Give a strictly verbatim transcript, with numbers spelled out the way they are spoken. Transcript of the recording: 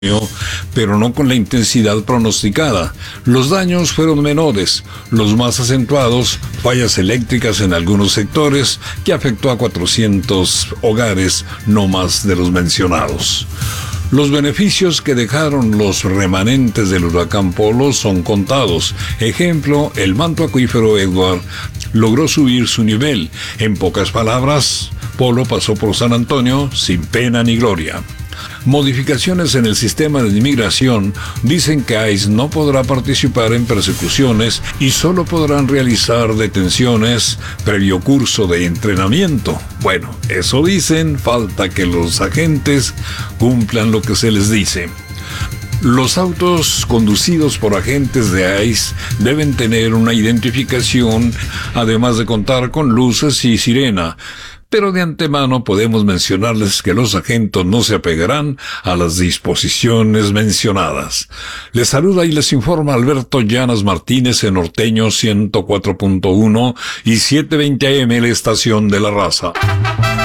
pero no con la intensidad pronosticada. Los daños fueron menores, los más acentuados, fallas eléctricas en algunos sectores, que afectó a cuatrocientos hogares, no más de los mencionados. Los beneficios que dejaron los remanentes del huracán Polo son contados. Ejemplo, el manto acuífero Edward logró subir su nivel. En pocas palabras, Polo pasó por San Antonio sin pena ni gloria. Modificaciones en el sistema de inmigración dicen que ICE no podrá participar en persecuciones y solo podrán realizar detenciones previo curso de entrenamiento. Bueno, eso dicen, falta que los agentes cumplan lo que se les dice. Los autos conducidos por agentes de ICE deben tener una identificación, además de contar con luces y sirena. Pero de antemano podemos mencionarles que los agentes no se apegarán a las disposiciones mencionadas. Les saluda y les informa Alberto Llanas Martínez en Norteño ciento cuatro punto uno y setecientos veinte A M, la estación de la raza.